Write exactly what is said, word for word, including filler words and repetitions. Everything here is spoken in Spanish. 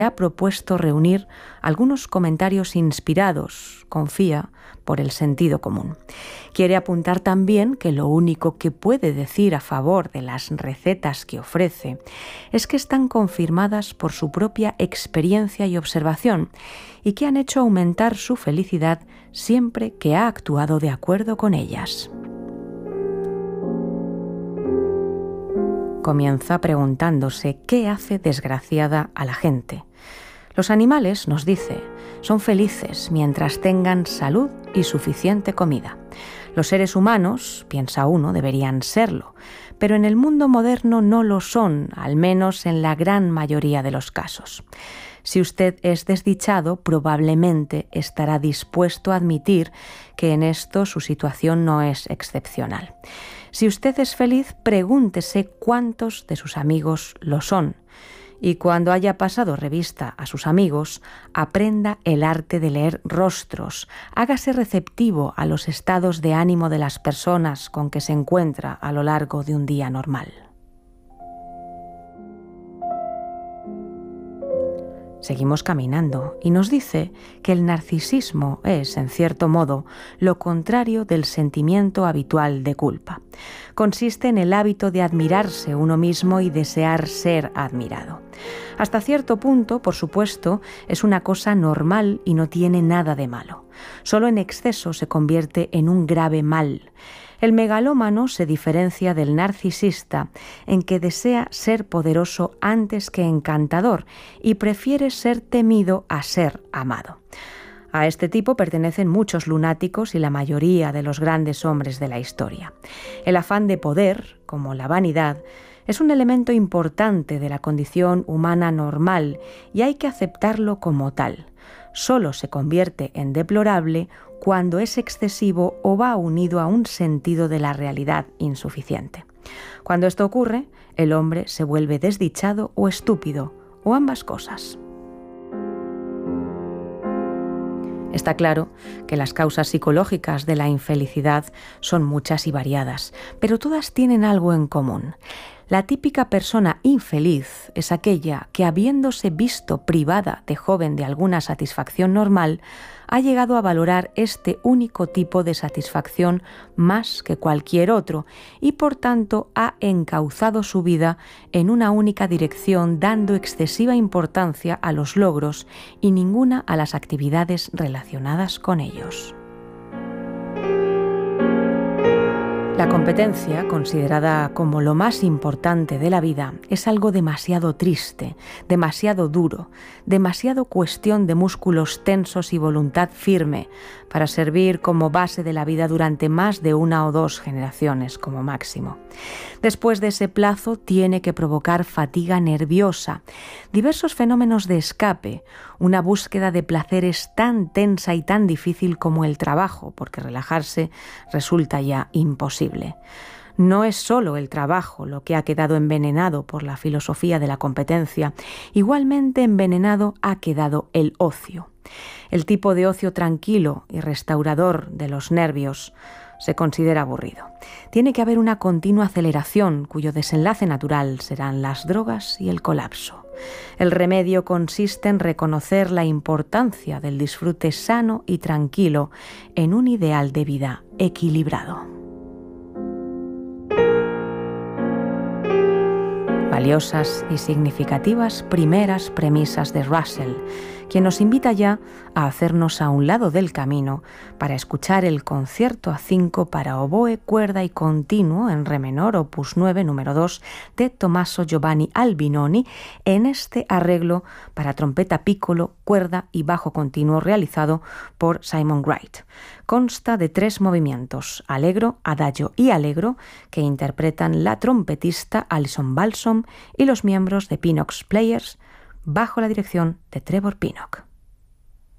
ha propuesto reunir algunos comentarios inspirados, confía, por el sentido común. Quiere apuntar también que lo único que puede decir a favor de las recetas que ofrece es que están confirmadas por su propia experiencia y observación y que han hecho aumentar su felicidad siempre que ha actuado de acuerdo con ellas. Comienza preguntándose qué hace desgraciada a la gente. Los animales, nos dice, son felices mientras tengan salud y suficiente comida. Los seres humanos, piensa uno, deberían serlo, pero en el mundo moderno no lo son, al menos en la gran mayoría de los casos. Si usted es desdichado, probablemente estará dispuesto a admitir que en esto su situación no es excepcional. Si usted es feliz, pregúntese cuántos de sus amigos lo son. Y cuando haya pasado revista a sus amigos, aprenda el arte de leer rostros, hágase receptivo a los estados de ánimo de las personas con que se encuentra a lo largo de un día normal. Seguimos caminando y nos dice que el narcisismo es, en cierto modo, lo contrario del sentimiento habitual de culpa. Consiste en el hábito de admirarse uno mismo y desear ser admirado. Hasta cierto punto, por supuesto, es una cosa normal y no tiene nada de malo. Solo en exceso se convierte en un grave mal. El megalómano se diferencia del narcisista en que desea ser poderoso antes que encantador y prefiere ser temido a ser amado. A este tipo pertenecen muchos lunáticos y la mayoría de los grandes hombres de la historia. El afán de poder, como la vanidad, es un elemento importante de la condición humana normal y hay que aceptarlo como tal. Solo se convierte en deplorable cuando es excesivo o va unido a un sentido de la realidad insuficiente. Cuando esto ocurre, el hombre se vuelve desdichado o estúpido, o ambas cosas. Está claro que las causas psicológicas de la infelicidad son muchas y variadas, pero todas tienen algo en común. La típica persona infeliz es aquella que, habiéndose visto privada de joven de alguna satisfacción normal, ha llegado a valorar este único tipo de satisfacción más que cualquier otro y, por tanto, ha encauzado su vida en una única dirección, dando excesiva importancia a los logros y ninguna a las actividades relacionadas con ellos. La competencia, considerada como lo más importante de la vida, es algo demasiado triste, demasiado duro, demasiado cuestión de músculos tensos y voluntad firme para servir como base de la vida durante más de una o dos generaciones como máximo. Después de ese plazo tiene que provocar fatiga nerviosa, diversos fenómenos de escape, una búsqueda de placeres tan tensa y tan difícil como el trabajo, porque relajarse resulta ya imposible. No es solo el trabajo lo que ha quedado envenenado por la filosofía de la competencia, igualmente envenenado ha quedado el ocio. El tipo de ocio tranquilo y restaurador de los nervios se considera aburrido. Tiene que haber una continua aceleración cuyo desenlace natural serán las drogas y el colapso. El remedio consiste en reconocer la importancia del disfrute sano y tranquilo en un ideal de vida equilibrado. Valiosas y significativas primeras premisas de Russell, quien nos invita ya a hacernos a un lado del camino para escuchar el concierto a cinco para oboe, cuerda y continuo en re menor, opus nueve, número dos, de Tommaso Giovanni Albinoni, en este arreglo para trompeta piccolo, cuerda y bajo continuo realizado por Simon Wright. Consta de tres movimientos, allegro, adagio y allegro, que interpretan la trompetista Alison Balsom y los miembros de Pinnock's Players, bajo la dirección de Trevor Pinnock.